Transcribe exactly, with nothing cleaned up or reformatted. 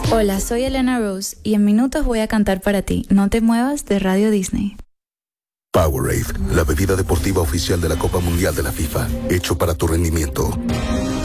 Hola, soy Elena Rose y en minutos voy a cantar para ti. No te muevas de Radio Disney. Powerade, la bebida deportiva oficial de la Copa Mundial de la FIFA, hecho para tu rendimiento.